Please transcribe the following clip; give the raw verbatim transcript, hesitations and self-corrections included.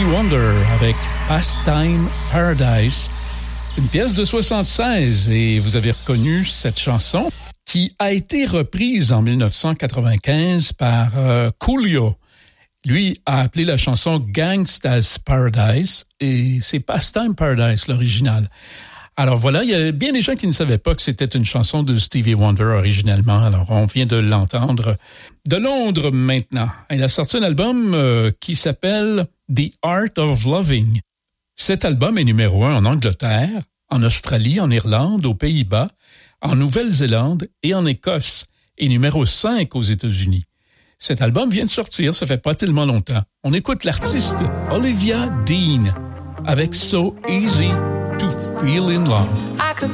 Wonder avec Pastime Paradise, une pièce de soixante-seize, et vous avez reconnu cette chanson qui a été reprise en dix-neuf cent quatre-vingt-quinze par euh, Coolio. Lui a appelé la chanson Gangsta's Paradise et c'est Pastime Paradise, l'original. Alors voilà, il y a bien des gens qui ne savaient pas que c'était une chanson de Stevie Wonder originellement. Alors on vient de l'entendre. De Londres maintenant, elle a sorti un album euh, qui s'appelle The Art of Loving. Cet album est numéro un en Angleterre, en Australie, en Irlande, aux Pays-Bas, en Nouvelle-Zélande et en Écosse, et numéro cinq aux États-Unis. Cet album vient de sortir, ça fait pas tellement longtemps. On écoute l'artiste Olivia Dean avec So Easy to Feel in Love.